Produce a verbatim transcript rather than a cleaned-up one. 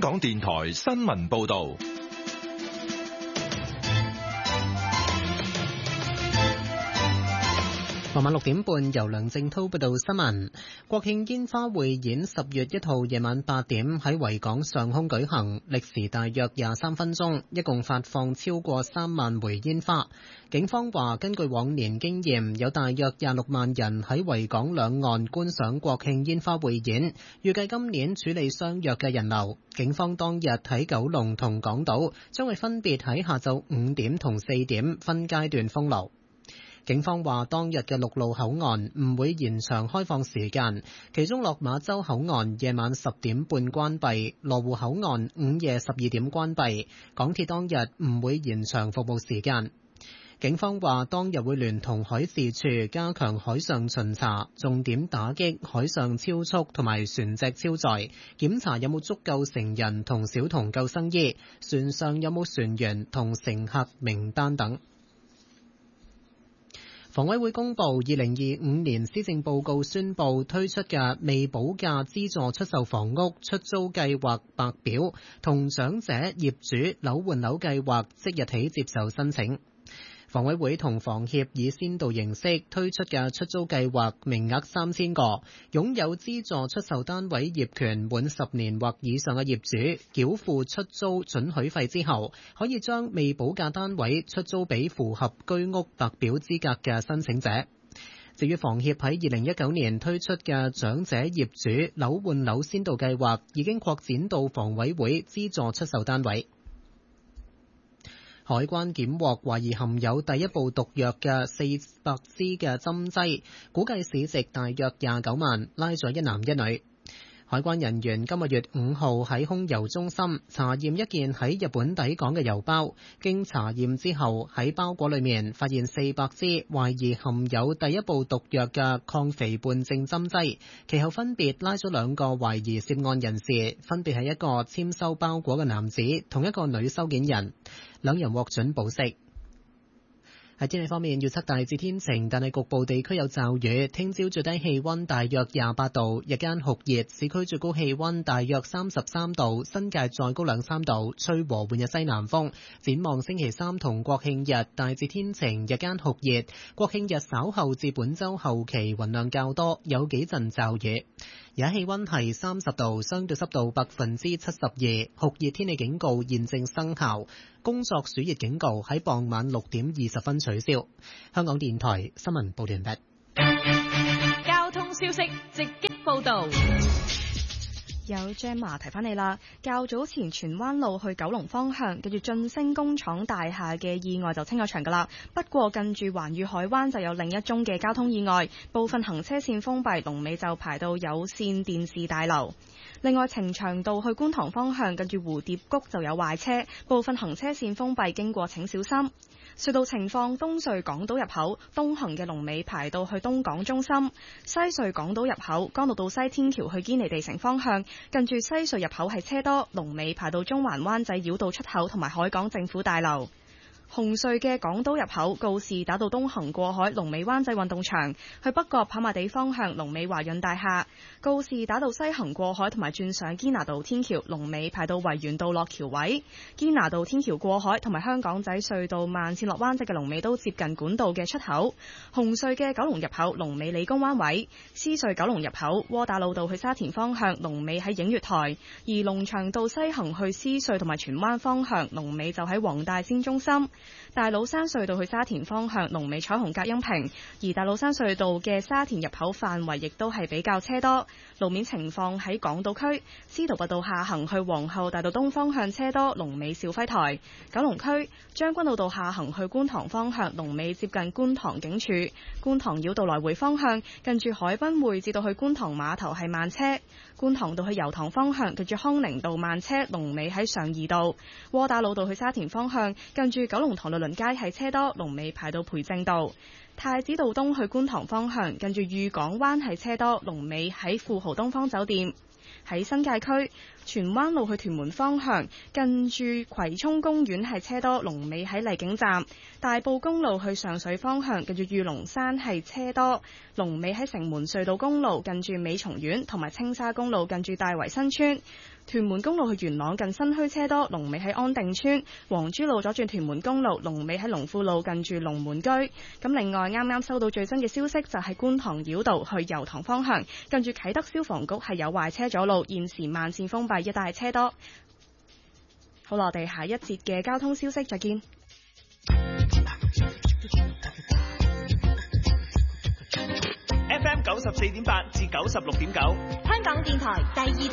港電台新聞報道。 傍晚六點半，由梁正滔報道新聞。國慶煙花匯演十月一號夜晚八點喺維港上空舉行，歷時大約廿三分鐘，一共發放超過三萬枚煙花。警方話，根據往年經驗，有大約廿六萬人喺維港兩岸觀賞國慶煙花匯演，預計今年處理相若嘅人流。警方當日喺九龍同港島將會分別喺下晝五點同四點分階段封路。警方話，當日嘅陸路口岸唔會延長開放時間，其中落馬洲口岸夜晚十點半關閉，羅湖口岸午夜十二點關閉。港鐵當日唔會延長服務時間。警方話，當日會聯同海事處加強海上巡查，重點打擊海上超速同埋船隻超載，檢查有冇足夠成人同小童救生衣，船上有冇船員同乘客名單等。房委會公布二零二五年施政報告，宣布推出嘅未補價資助出售房屋出租計劃白表同長者業主樓換樓計劃即日起接受申請。房委會同房協以先導形式推出嘅出租計劃，名額三千個，擁有資助出售單位業權滿十年或以上嘅業主，繳付出租准許費之後，可以將未補價單位出租俾符合居屋白表資格嘅申請者。至於房協喺二零一九年推出嘅長者業主樓換樓先導計劃，已經擴展到房委會資助出售單位。海關檢獲懷疑含有第一部毒藥嘅四百支嘅針劑，估計市值大約廿九萬，拉咗一男一女。海關人員今個月五號喺空郵中心查驗一件喺日本抵港嘅郵包，經查驗之後喺包裹裏面發現四百支懷疑含有第一部毒藥嘅抗肥胖症針劑，其後分別拉咗兩個懷疑涉案人士，分別係一個簽收包裹嘅男子同一個女收件人，兩人獲准保釋。喺天氣方面，預測大致天晴，但係局部地區有驟雨。聽朝最低氣溫大約廿八度，日間酷熱，市區最高氣溫大約三十三度，新界再高兩三度，吹和緩嘅西南風。展望星期三同國慶日，大致天晴，日間酷熱。國慶日稍後至本週後期雲量較多，有幾陣驟雨。而家氣溫係三十度，相對濕度百分之七十二，酷熱天氣警告現正生效。工作暑熱警告喺傍晚六點二十分取消。香港電台新聞報道完畢。 交通消息直擊報道。 有 Gemma 提翻你啦，較早前荃灣路去九龍方向，跟住晉升工廠大廈嘅意外就清咗場噶啦。不過近住環宇海灣就有另一宗嘅交通意外，部分行車線封閉，龍尾就排到有線電視大樓。另外，呈祥道去觀塘方向，近住蝴蝶谷就有壞車，部分行車線封閉，經過請小心。隧道情況：東隧港島入口東行嘅龍尾排到去東港中心；西隧港島入口干諾道西天橋去堅尼地城方向，近住西隧入口係車多，龍尾排到中環灣仔繞道出口同埋海港政府大樓。紅隧嘅港島入口告士打道東行過海，龍尾灣仔運動場；去北角跑馬地方向，龍尾華潤大廈；告士打道西行過海同埋轉上堅拿道天橋，龍尾排到維園道落橋位；堅拿道天橋過海同埋香港仔隧道慢線落灣仔嘅龍尾都接近管道嘅出口。紅隧嘅九龍入口龍尾理工灣位；獅隧九龍入口窩打老道去沙田方向，龍尾喺映月台；而龍翔道西行去獅隧同埋荃灣方向，龍尾就喺黃大仙中心。大老山隧道去沙田方向，龍尾彩虹隔音屏；而大老山隧道嘅沙田入口範圍亦都係比較車多。路面情況喺港島區，司徒拔道下行去皇后大道東方向車多，龍尾兆輝台；九龍區將軍澳道下行去觀塘方向，龍尾接近觀塘警署；觀塘繞道來回方向，近住海濱匯至到去觀塘碼頭係慢車；觀塘道去油塘方向，近住康寧道慢車，龍尾喺上怡道；窩打老道去沙田方向，近住九龍塘律倫街係車多，龍尾排到培正道；太子道東去觀塘方向，近住裕港灣係車多，龍尾喺富豪東方酒店。喺新界區荃灣路去屯門方向，近住葵涌公園係車多，龍尾喺荔景站；大埔公路去上水方向，近住御龍山係車多，龍尾喺城門隧道公路近住美松苑，同埋青沙公路近住大圍新村。 屯門公路去元朗近新墟車多，龍尾喺安定村；黃珠路左轉屯門公路，龍尾喺龍富路近住龍門居。咁另外啱啱收到最新嘅消息，就係觀塘繞道去油塘方向，近住啟德消防局係有壞車阻路，現時慢線封閉，一帶車多。好啦，我哋下一節嘅交通消息再見。 F M 九十四點八至九十六點九， 香港電台第二